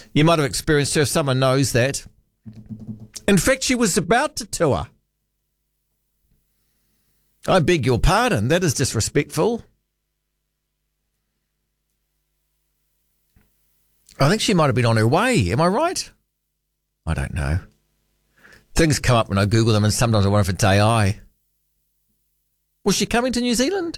You might have experienced her if someone knows that. In fact, she was about to tour. I beg your pardon. That is disrespectful. I think she might have been on her way. Am I right? I don't know. Things come up when I Google them, and sometimes I wonder if it's AI. Was she coming to New Zealand?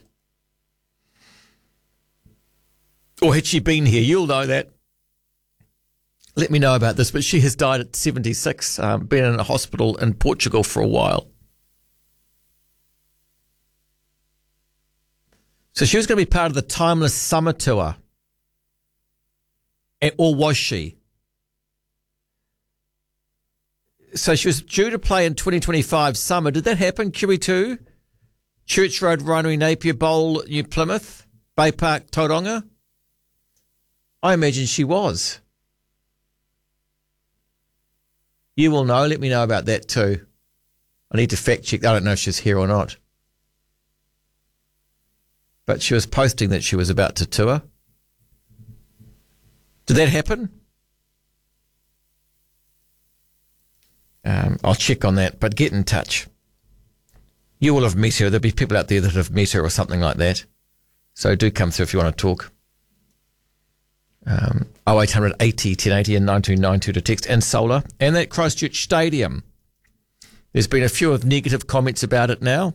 Or had she been here? You'll know that. Let me know about this, but she has died at 76, been in a hospital in Portugal for a while. So she was going to be part of the Timeless Summer Tour. Or was she? So she was due to play in 2025 summer. Did that happen, QE2? Church Road, Rhinery, Napier, Bowl, New Plymouth, Bay Park, Tauranga? I imagine she was. You will know. Let me know about that too. I need to fact check. I don't know if she's here or not. But she was posting that she was about to tour. Did that happen? I'll check on that, but get in touch. You will have met her. There'll be people out there that have met her or something like that. So do come through if you want to talk. 0800 80 1080 and 9292 to text and solar. And that Christchurch Stadium. There's been a few of negative comments about it now.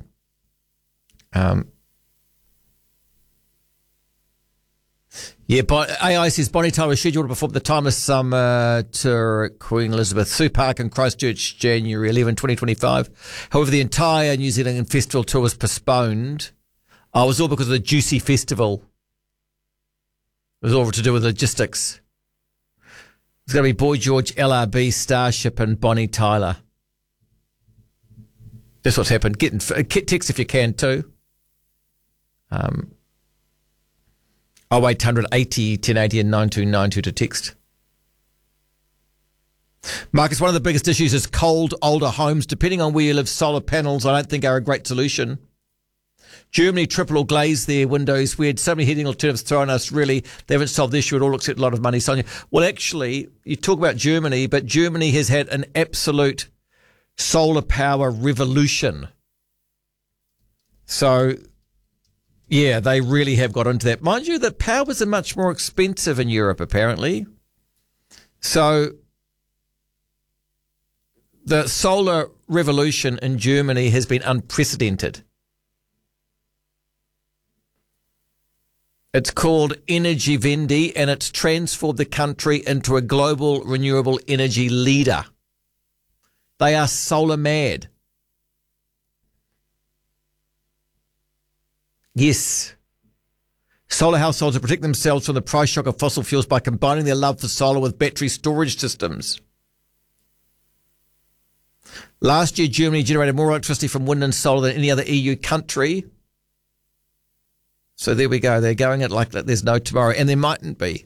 AI says Bonnie Tyler was scheduled to perform the Timeless Summer Tour at Queen Elizabeth Zoo Park in Christchurch, January 11, 2025. However, the entire New Zealand Festival tour was postponed. It was all because of the Juicy Festival. It was all to do with logistics. It's going to be Boy George, LRB, Starship and Bonnie Tyler. That's what's happened. Get text if you can too. 0800 80 1080 and 9292 to text. Marcus, one of the biggest issues is cold, older homes. Depending on where you live, solar panels I don't think are a great solution. Germany triple or glaze their windows. We had so many heating alternatives thrown at us, really. They haven't solved the issue at all, except a lot of money. Sonia. Well, actually, you talk about Germany, but Germany has had an absolute solar power revolution. So, yeah, they really have got into that. Mind you, that powers are much more expensive in Europe, apparently. So, the solar revolution in Germany has been unprecedented. It's called Energiewende, and it's transformed the country into a global renewable energy leader. They are solar mad. Yes. Solar households will protect themselves from the price shock of fossil fuels by combining their love for solar with battery storage systems. Last year, Germany generated more electricity from wind and solar than any other EU country. So there we go. They're going it like that there's no tomorrow, and there mightn't be.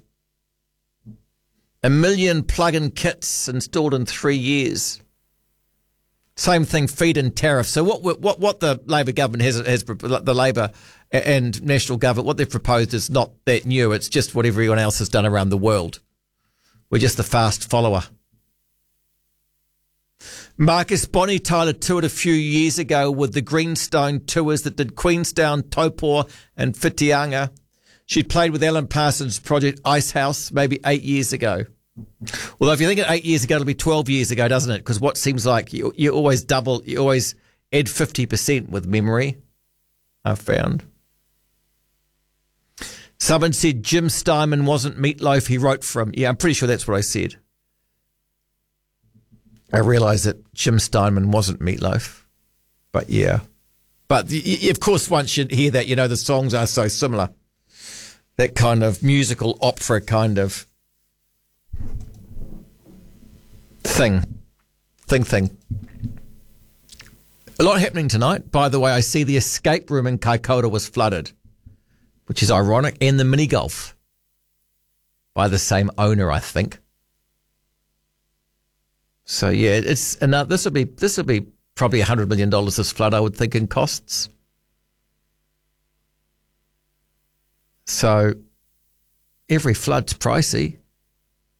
1 million plug-in kits installed in 3 years. Same thing, feed-in tariff. So what the Labor government has the Labor and National government, what they've proposed is not that new. It's just what everyone else has done around the world. We're just the fast follower. Marcus, Bonnie Tyler toured a few years ago with the Greenstone tours that did Queenstown, Taupo and Whitianga. She played with Alan Parsons' project Icehouse maybe 8 years ago. Although if you think of 8 years ago, it'll be 12 years ago, doesn't it? Because what seems like you always you always add 50% with memory, I've found. Someone said Jim Steinman wasn't Meatloaf, he wrote from. Yeah, I'm pretty sure that's what I said. I realise that Jim Steinman wasn't Meatloaf, but yeah. But of course, once you hear that, you know the songs are so similar. That kind of musical opera kind of thing. A lot happening tonight. By the way, I see the escape room in Kaikoura was flooded, which is ironic, and the mini golf by the same owner, I think. So yeah, it's enough. This will be probably $100 million this flood, I would think, in costs. So every flood's pricey.